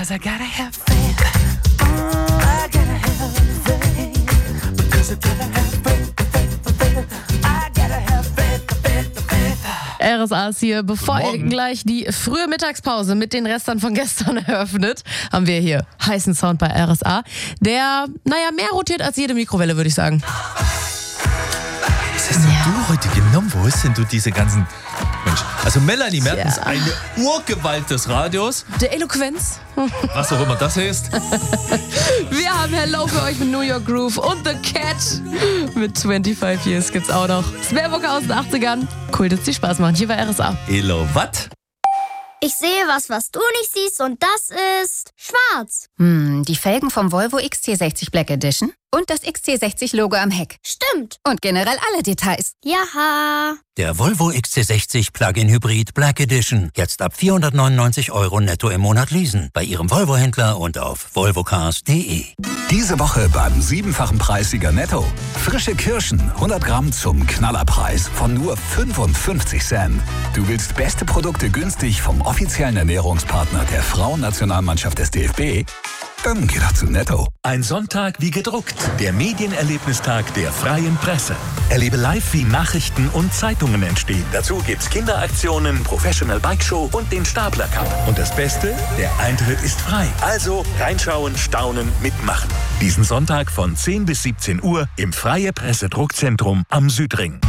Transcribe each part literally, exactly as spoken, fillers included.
Because I gotta have faith. Mm, I gotta have faith. Because I gotta have faith, faith, faith. I gotta have faith, faith, faith. R S A ist hier. Bevor ihr gleich die frühe Mittagspause mit den Restern von gestern eröffnet, haben wir hier heißen Sound bei R S A, der, naja, mehr rotiert als jede Mikrowelle, würde ich sagen. Was hast denn du heute genommen? Wo ist denn du diese ganzen... Mensch, also Melanie Mertens, Ja. eine Urgewalt des Radios. Der Eloquenz. Was auch immer das heißt. Wir haben Hello für euch mit New York Groove und The Cat mit fünfundzwanzig Years gibt's auch noch. Sperrbock aus den achtzigern. Cool, dass die Spaß machen. Hier bei R S A. Elo, wat? Ich sehe was, was du nicht siehst, und das ist schwarz. Hm, die Felgen vom Volvo X C sechzig Black Edition und das X C sechzig Logo am Heck. Stimmt. Und generell alle Details. Jaha. Der Volvo X C sechzig Plug-in Hybrid Black Edition. Jetzt ab vierhundertneunundneunzig Euro netto im Monat leasen. Bei Ihrem Volvo-Händler und auf volvocars punkt de. Diese Woche beim siebenfachen Preissieger Netto. Frische Kirschen, hundert Gramm zum Knallerpreis von nur fünfundfünfzig Cent. Du willst beste Produkte günstig vom offiziellen Ernährungspartner der Frauennationalmannschaft des D F B? Dann geh doch zu Netto. Ein Sonntag wie gedruckt. Der Medienerlebnistag der Freien Presse. Erlebe live, wie Nachrichten und Zeitungen entstehen. Dazu gibt's Kinderaktionen, Professional Bike Show und den Stapler Cup. Und das Beste, der Eintritt ist frei. Also reinschauen, staunen, mitmachen. Diesen Sonntag von zehn bis siebzehn Uhr im Freie Presse Druckzentrum am Südring.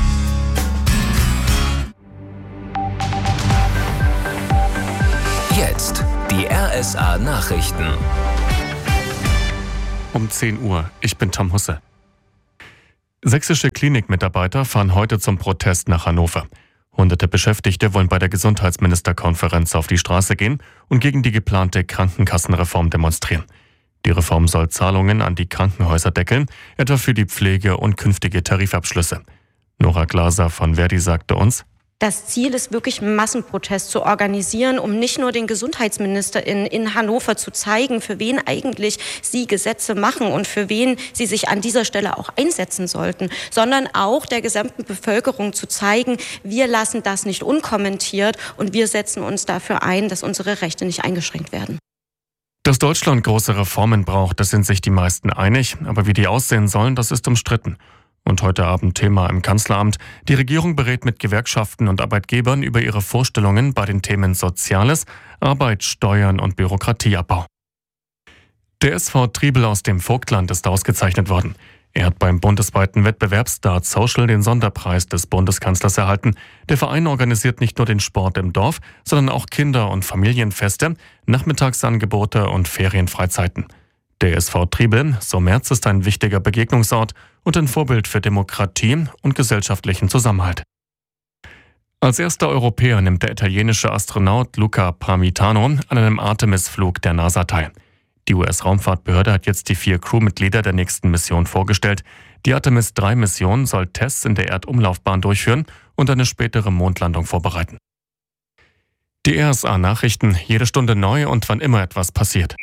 Jetzt die R S A Nachrichten. Um zehn Uhr. Ich bin Tom Husse. Sächsische Klinikmitarbeiter fahren heute zum Protest nach Hannover. Hunderte Beschäftigte wollen bei der Gesundheitsministerkonferenz auf die Straße gehen und gegen die geplante Krankenkassenreform demonstrieren. Die Reform soll Zahlungen an die Krankenhäuser deckeln, etwa für die Pflege und künftige Tarifabschlüsse. Nora Glaser von Verdi sagte uns: Das Ziel ist wirklich, einen Massenprotest zu organisieren, um nicht nur den Gesundheitsminister in, in Hannover zu zeigen, für wen eigentlich sie Gesetze machen und für wen sie sich an dieser Stelle auch einsetzen sollten, sondern auch der gesamten Bevölkerung zu zeigen, wir lassen das nicht unkommentiert und wir setzen uns dafür ein, dass unsere Rechte nicht eingeschränkt werden. Dass Deutschland große Reformen braucht, das sind sich die meisten einig, aber wie die aussehen sollen, das ist umstritten. Und heute Abend Thema im Kanzleramt. Die Regierung berät mit Gewerkschaften und Arbeitgebern über ihre Vorstellungen bei den Themen Soziales, Arbeit, Steuern und Bürokratieabbau. Der S V Triebel aus dem Vogtland ist ausgezeichnet worden. Er hat beim bundesweiten Wettbewerb Start Social den Sonderpreis des Bundeskanzlers erhalten. Der Verein organisiert nicht nur den Sport im Dorf, sondern auch Kinder- und Familienfeste, Nachmittagsangebote und Ferienfreizeiten. Der S V Triebel, so Merz, ist ein wichtiger Begegnungsort und ein Vorbild für Demokratie und gesellschaftlichen Zusammenhalt. Als erster Europäer nimmt der italienische Astronaut Luca Parmitano an einem Artemis-Flug der NASA teil. Die U S-Raumfahrtbehörde hat jetzt die vier Crewmitglieder der nächsten Mission vorgestellt. Die Artemis drei Mission soll Tests in der Erdumlaufbahn durchführen und eine spätere Mondlandung vorbereiten. Die R S A-Nachrichten, jede Stunde neu und wann immer etwas passiert.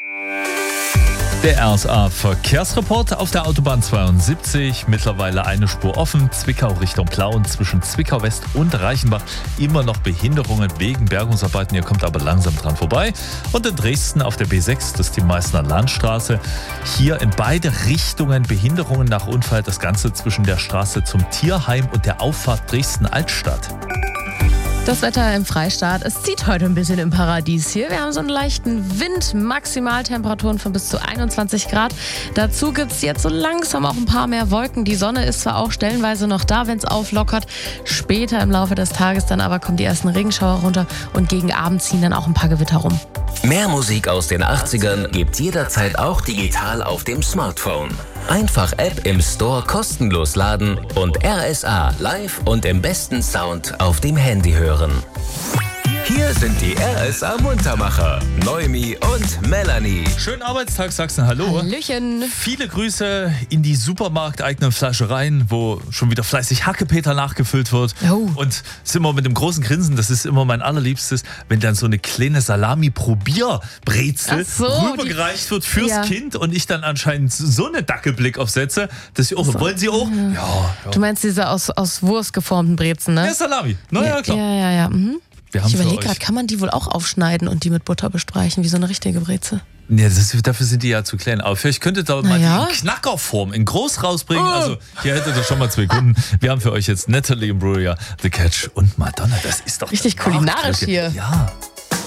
Der R S A-Verkehrsreport auf der Autobahn zweiundsiebzig. Mittlerweile eine Spur offen. Zwickau Richtung Plauen zwischen Zwickau West und Reichenbach. Immer noch Behinderungen wegen Bergungsarbeiten. Ihr kommt aber langsam dran vorbei. Und in Dresden auf der B sechs, das ist die Meißner Landstraße. Hier in beide Richtungen Behinderungen nach Unfall. Das Ganze zwischen der Straße zum Tierheim und der Auffahrt Dresden-Altstadt. Das Wetter im Freistaat, es zieht heute ein bisschen im Paradies hier. Wir haben so einen leichten Wind, Maximaltemperaturen von bis zu einundzwanzig Grad. Dazu gibt es jetzt so langsam auch ein paar mehr Wolken. Die Sonne ist zwar auch stellenweise noch da, wenn es auflockert. Später im Laufe des Tages dann aber kommen die ersten Regenschauer runter und gegen Abend ziehen dann auch ein paar Gewitter rum. Mehr Musik aus den achtzigern gibt's jederzeit auch digital auf dem Smartphone. Einfach App im Store kostenlos laden und R S A live und im besten Sound auf dem Handy hören. Hier sind die R S A-Muntermacher, Noemi und Melanie. Schönen Arbeitstag, Sachsen, hallo. Hallöchen. Viele Grüße in die supermarkteigenen Fleischereien, wo schon wieder fleißig Hackepeter nachgefüllt wird. Oh. Und es ist immer mit dem großen Grinsen, das ist immer mein allerliebstes, wenn dann so eine kleine Salami-Probierbrezel so, rübergereicht die, wird fürs ja. Kind und ich dann anscheinend so einen Dackelblick aufsetze, dass ich auch, so. Wollen Sie auch? Ja, ja. Du meinst diese aus, aus Wurst geformten Brezen, ne? Ja, Salami. Na ja, klar. Ja, ja, ja. Mhm. Wir haben ich für überlege euch- gerade, kann man die wohl auch aufschneiden und die mit Butter bestreichen, wie so eine richtige Breze? Ja, das ist, dafür sind die ja zu klein. Aber vielleicht könntet ihr mal ja. die in Knackerform in groß rausbringen. Oh. Also hier hättet ihr schon mal zwei Kunden. Wir haben für euch jetzt Natalie Imbruglia, The Catch und Madonna. Das ist doch richtig kulinarisch hier. Ja.